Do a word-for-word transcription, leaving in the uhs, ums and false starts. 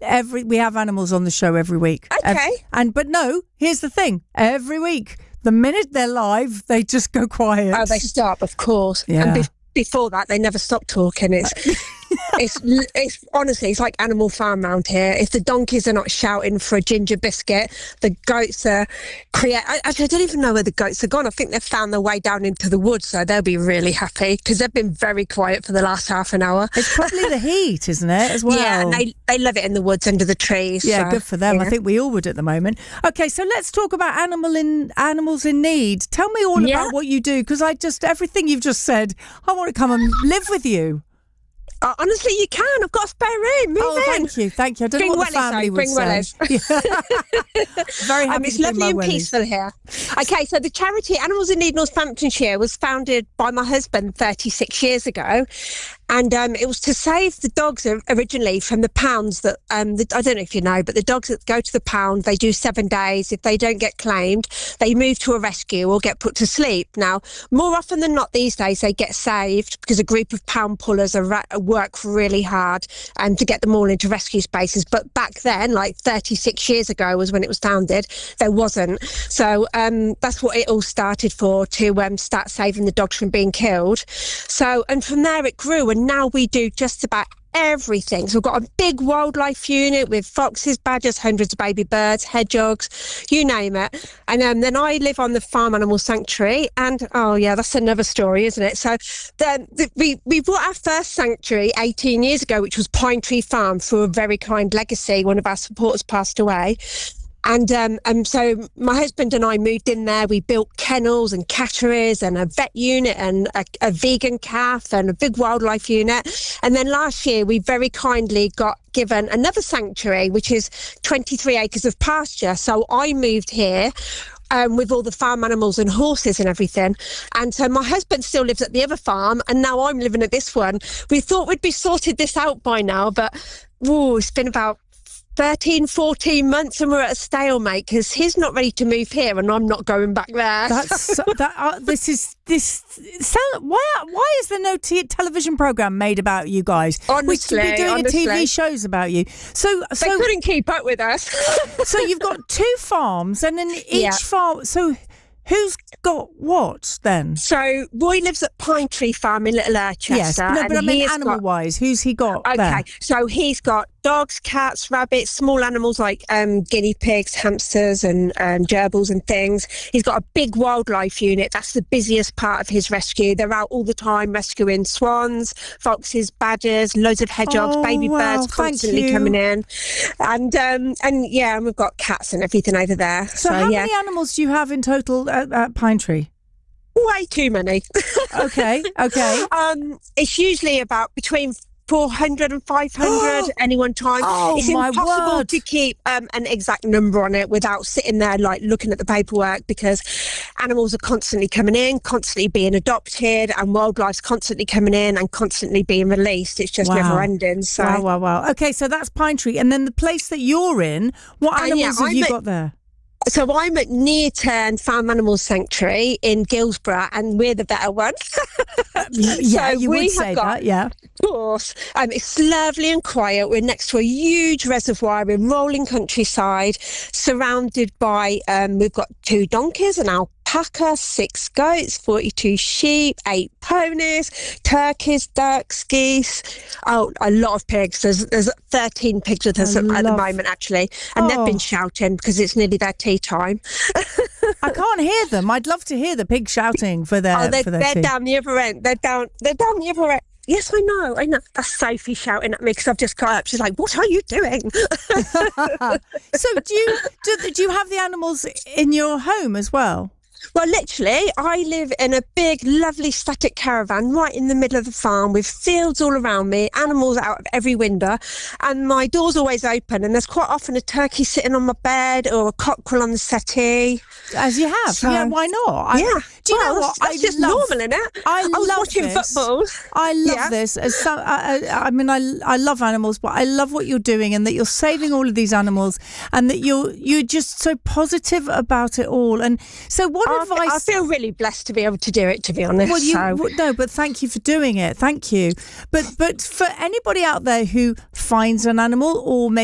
every we have animals on the show every week. Okay. Every, and but no, here's the thing: every week, the minute they're live, they just go quiet. Oh, they stop, of course. Yeah. And be- before that, they never stop talking. It's. It's it's honestly, it's like Animal Farm round here. If the donkeys are not shouting for a ginger biscuit, the goats are create. Actually, I don't even know where the goats are gone. I think they've found their way down into the woods, so they'll be really happy because they've been very quiet for the last half an hour. It's probably the heat, isn't it, as well? Yeah, and they, they love it in the woods under the trees. Yeah, so, good for them. yeah. I think we all would at the moment. Okay, so let's talk about animal in animals in need. Tell me all Yeah. about what you do, because I just everything you've just said, I want to come and live with you. Uh, honestly, you can. I've got a spare room. Move Oh, in. thank you, thank you. I don't Bring know what the wellies, family though. would Bring say. wellies. Very happy Um, it's to bring lovely my and wellies. peaceful here. Okay, so the charity Animals in Need Northamptonshire was founded by my husband thirty-six years ago. And um, it was to save the dogs originally from the pounds that, um, the, I don't know if you know, but the dogs that go to the pound, they do seven days. If they don't get claimed, they move to a rescue or get put to sleep. Now, more often than not these days, they get saved because a group of pound pullers are ra- work really hard um, to get them all into rescue spaces. But back then, like thirty-six years ago was when it was founded, there wasn't. So um, that's what it all started for, to um, start saving the dogs from being killed. So, and from there it grew. And now we do just about everything. So we've got a big wildlife unit with foxes, badgers, hundreds of baby birds, hedgehogs, you name it. And um, then I live on the farm animal sanctuary. And oh yeah, that's another story, isn't it? So then the, we we bought our first sanctuary eighteen years ago, which was Pine Tree Farm, through a very kind legacy. One of our supporters passed away. And um, and so my husband and I moved in there. We built kennels and catteries and a vet unit and a, a vegan calf and a big wildlife unit. And then last year we very kindly got given another sanctuary, which is twenty-three acres of pasture. So I moved here Um, with all the farm animals and horses and everything. And so my husband still lives at the other farm, and now I'm living at this one. We thought we'd be sorted this out by now, but ooh, it's been about thirteen, fourteen months and we're at a stalemate because he's not ready to move here and I'm not going back there. That's so, that. Uh, this is this. Sound, why? Why is there no t- television program made about you guys? Honestly, we should be doing honestly. a T V shows about you. So, so they couldn't keep up with us. so you've got two farms, and in each Yeah. farm. So, who's got what then? So Roy lives at Pine Tree Farm in Little Urchester. Yes, no, but I and mean he's animal-wise, who's he got got, there? Okay, so he's got dogs, cats, rabbits, small animals like um, guinea pigs, hamsters and um, gerbils and things. He's got a big wildlife unit. That's the busiest part of his rescue. They're out all the time rescuing swans, foxes, badgers, loads of hedgehogs, Oh, baby wow, birds thank constantly you. coming in. And um, and yeah, and we've got cats and everything over there. So, So, how yeah, many animals do you have in total at, at Pine Tree? way too many. Okay, okay. Um, it's usually about between four hundred and five hundred any one time. Oh, it's my impossible word. to keep um, an exact number on it without sitting there like looking at the paperwork, because animals are constantly coming in, constantly being adopted, and wildlife's constantly coming in and constantly being released. It's just Wow. never ending. So Wow, wow, wow. Okay, so that's Pine Tree. And then the place that you're in, what Uh, yeah, animals have I'm you at- got there? So I'm at Nearturn Farm Animal Sanctuary in Guilsborough, and we're the better one. Yeah, So you we would have say got- that, yeah. Of course. Um, it's lovely and quiet. We're next to a huge reservoir in rolling countryside, surrounded by, um, we've got two donkeys, an alpaca, six goats, forty-two sheep, eight ponies, turkeys, ducks, geese, oh, a lot of pigs. There's, there's thirteen pigs with us I at, at the love- moment, actually. And Oh. they've been shouting because it's nearly their tea time. I can't hear them. I'd love to hear the pig shouting for their Oh, they're, for their they're tea. down the other end. They're down. They're down the other end. Yes, I know. I know. That's Sophie shouting at me because I've just got up. She's like, "What are you doing?" So do you do, do you have the animals in your home as well? Well, literally, I live in a big, lovely static caravan right in the middle of the farm with fields all around me, animals out of every window, and my door's always open. And there's quite often a turkey sitting on my bed or a cockerel on the settee. As you have, So- yeah. Why not? I, yeah. Do you well, know that's, what? that's I just love, normal, isn't it? I, was love watching this. football. I love Yeah. this. As some, I, I I mean, I, I love animals, but I love what you're doing, and that you're saving all of these animals, and that you're you're just so positive about it all. And so, what I, advice? I feel really blessed to be able to do it, to be honest. Well, you so. w- no, but thank you for doing it. Thank you. But but for anybody out there who finds an animal or maybe